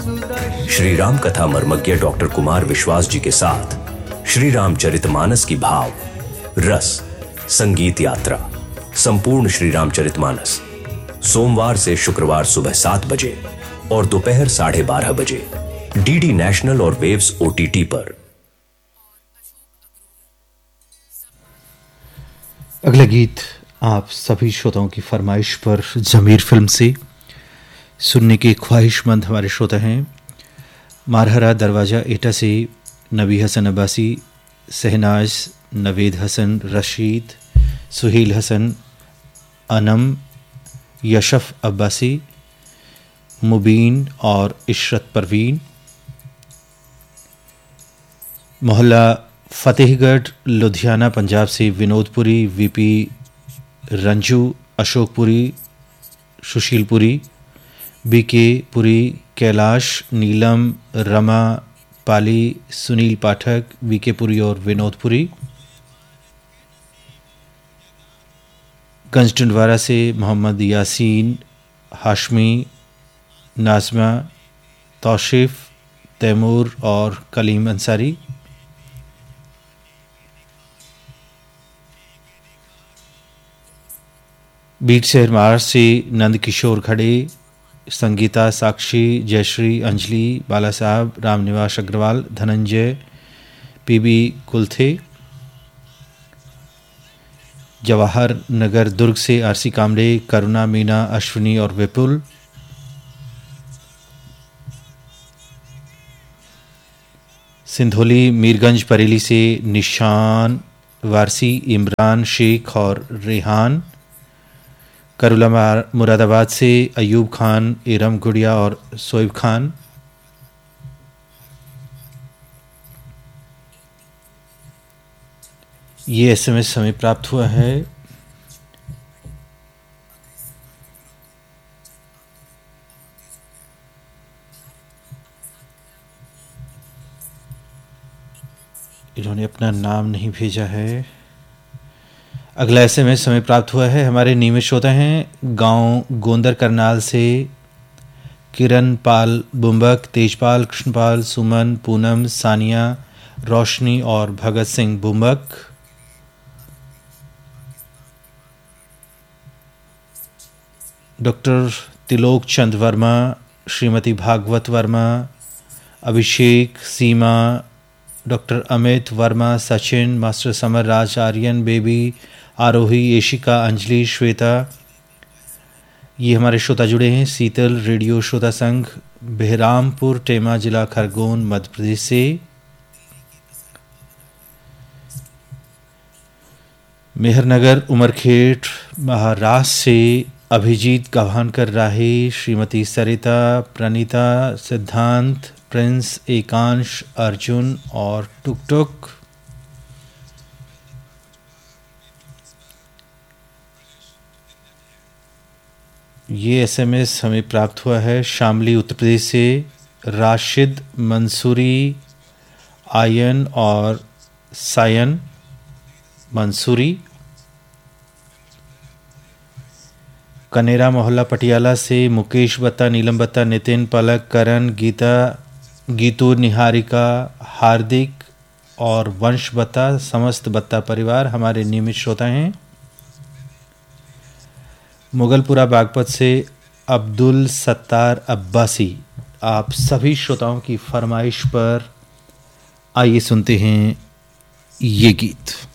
श्री राम कथा मर्मज्ञ डॉक्टर कुमार विश्वास जी के साथ श्री रामचरितमानस की भाव रस संगीत यात्रा संपूर्ण श्री रामचरितमानस सोमवार से शुक्रवार सुबह 7 बजे और दोपहर 12:30 बजे डीडी नेशनल और वेव्स ओटीटी पर। अगला गीत आप सभी श्रोताओं की फरमाइश पर जमीर फिल्म से सुनने की ख्वाहिशमंद हमारे श्रोता हैं मारहरा दरवाज़ा एटा से नबी हसन अब्बासी, शहनाज, नवेद हसन, रशीद, सुहेल हसन, अनम, यशफ अब्बासी, मुबीन और इशरत परवीन। मोहल्ला फतेहगढ़ लुधियाना पंजाब से विनोदपुरी, वीपी, रंजू, अशोकपुरी, सुशीलपुरी, बीके पुरी, कैलाश, नीलम, रमा, पाली, सुनील पाठक, बीके पुरी और विनोदपुरी। गंजटंडवारा से मोहम्मद यासीन, हाशमी, नाजमा, तौशिफ, तैमूर और कलीम अंसारी। बीट शहर मार से नंद किशोर खड़े, संगीता, साक्षी, जयश्री, अंजलि, बाला साहब, रामनिवास अग्रवाल, धनंजय, पीबी कुलथे। जवाहर नगर दुर्ग से आरसी कामरे, करुणा, मीना, अश्विनी और विपुल। सिंधोली मीरगंज बरेली से निशान, वारसी, इमरान शेख और रेहान। करुला मुरादाबाद से अयूब खान, इरम गुड़िया और सोइब खान। ये एसएमएस हमें प्राप्त हुआ है इन्होंने अपना नाम नहीं भेजा है। अगला एसएमएस हमें प्राप्त हुआ है, हमारे नियमित श्रोता हैं गांव गोंदर करनाल से किरण पाल बुम्बक, तेजपाल, कृष्णपाल, सुमन, पूनम, सानिया, रोशनी और भगत सिंह बुम्बक। डॉक्टर तिलोक चंद वर्मा, श्रीमती भागवत वर्मा, अभिषेक, सीमा, doctor Amit Verma, Sachin, master summer राज, आर्यन, बेबी, आरोही, येशिका, अंजलि, श्वेता, ये हमारे श्रोता जुड़े हैं शीतल रेडियो श्रोता संघ बहरामपुर टेमा जिला खरगोन मध्य प्रदेश से। मेहरनगर उमरखेट महाराष्ट्र से अभिजीत गवानकर राहे, श्रीमती सरिता, प्रणीता, सिद्धांत, प्रिंस, एकांश, अर्जुन और टुक टुक। ये एसएमएस हमें प्राप्त हुआ है शामली उत्तर प्रदेश से राशिद, मंसूरी, आयन और सायन मंसूरी। कनेरा मोहल्ला पटियाला से मुकेश बत्ता, नीलम बत्ता, नितिन, पलक, करण, गीता, गीतू, निहारिका, हार्दिक और वंश बत्ता, समस्त बत्ता परिवार हमारे नियमित श्रोता हैं। मुगलपुरा बागपत से अब्दुल सत्तार अब्बासी, आप सभी श्रोताओं की फरमाइश पर आइए सुनते हैं ये गीत।